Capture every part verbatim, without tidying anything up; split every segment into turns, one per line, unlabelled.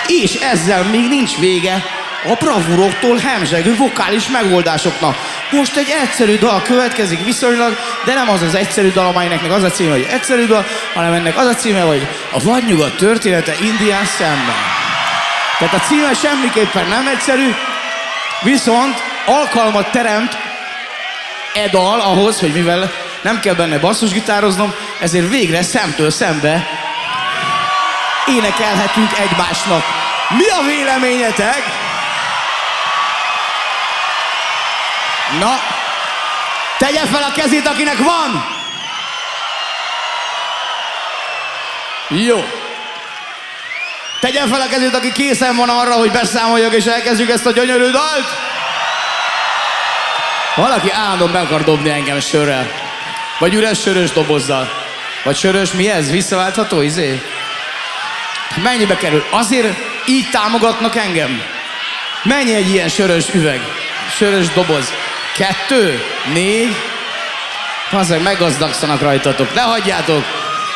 És ezzel még nincs vége a bravúroktól hemzsegő vokális megoldásoknak. Most egy egyszerű dal következik viszonylag, de nem az az egyszerű dal, amelynek az a címe, hogy egyszerű dal, hanem ennek az a címe, hogy a vadnyugat története Indián szemben. Tehát a címe semmiképpen nem egyszerű, viszont alkalmat teremt e dal ahhoz, hogy mivel nem kell benne basszusgitároznom, ezért végre szemtől szembe énekelhetünk egymásnak. Mi a véleményetek? Na, tegye fel a kezét, akinek van! Jó. Tegye fel a kezét, aki készen van arra, hogy beszámoljak és elkezdjük ezt a gyönyörű dalt. Valaki állandóan be akar dobni engem sörrel. Vagy üres sörös dobozzal. Vagy sörös, mi ez? Visszaváltható, izé? Mennyibe kerül? Azért így támogatnak engem? Mennyi egy ilyen sörös üveg? Sörös doboz? Kettő? Négy? Azért meggazdagszanak rajtatok. Ne hagyjátok!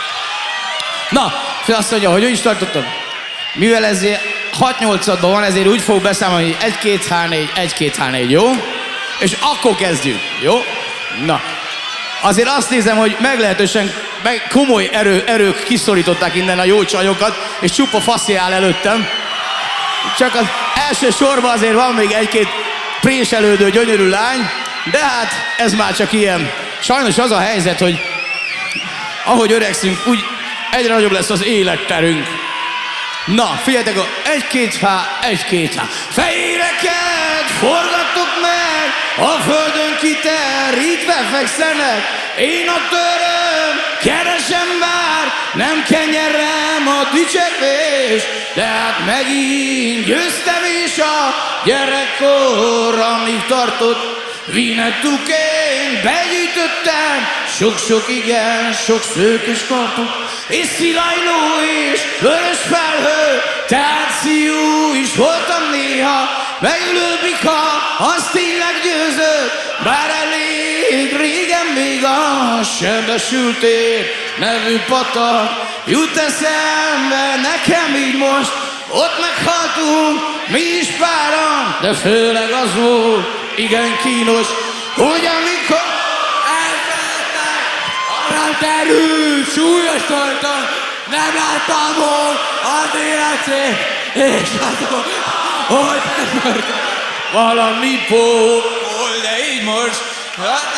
Na, azt mondja, hogy ő is tartottam. Mivel ezért hat-nyolcadban van, ezért úgy fog beszámolni, hogy egy-két há négy, egy-két há négy, jó? És akkor kezdjük, jó? Na, azért azt nézem, hogy meglehetősen meg komoly erő, erők kiszorították innen a jó csajokat, és csupa faszi áll előttem. Csak az első sorban azért van még egy-két préselődő, gyönyörű lány, de hát ez már csak ilyen. Sajnos az a helyzet, hogy ahogy öregszünk, úgy egyre nagyobb lesz az életterünk. Na, figyeljetek, egy-két há, egy-két há. Fejéreket forgattok meg, a földön kiterítve fekszenek. Én a töröm, keresem bár, nem kenyerem a dicsekvés, de hát megint győztem és a gyerekkor, amíg tartott Vinettukén begyűjtöttem sok-sok igen, sok szőkös kaput, és szilajló és vörös felhő, tehát szíjú is voltam néha, megülő bika, az tényleg győzött, bár elég régen még a Sebesültér nevű patak jut eszembe nekem így most, ott meghaltunk mi is páran, de főleg az volt igen kínos, hogy amikor elfeledtek, arra terült, súlyosodtan, nem láttam volna az életét, és látom, hogy nem valami pól, de így most, hát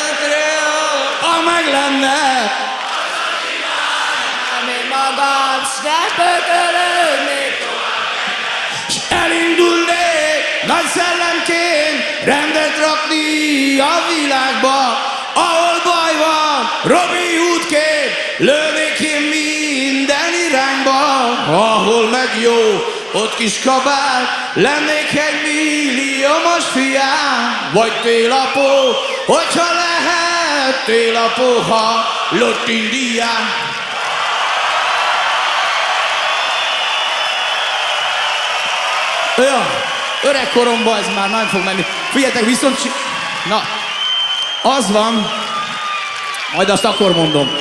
ha meg lenne, még magam, szkepökölődnék, s elindulnék nagy szellemként rendet rakni a világba, ahol baj van, Robin Hoodként lőnék én minden irányba, ahol meg jó, ott kis kabát, lennék egy milliómos fiám, vagy télapó, hogyha lehet télapó, ha lott Indián. Ja, öregkoromban ez már nem fog menni. Figyeljetek, viszont... Na, az van, majd azt akkor mondom.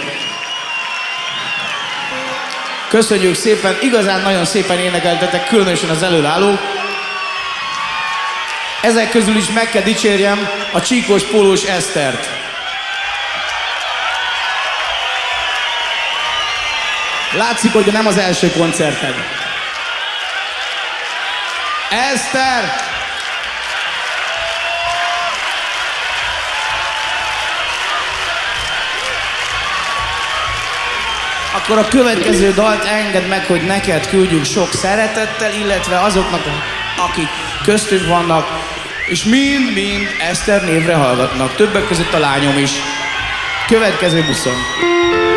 Köszönjük szépen, igazán nagyon szépen énekeltetek, különösen az előállók. Ezek közül is meg kell dicsérjem a csíkos pólós Esztert. Látszik, hogy nem az első koncerted. Eszter! Akkor a következő dalt engedd meg, hogy neked küldjük sok szeretettel, illetve azoknak, akik köztünk vannak, és mind-mind Eszter névre hallgatnak. Többek között a lányom is. Következő buszon.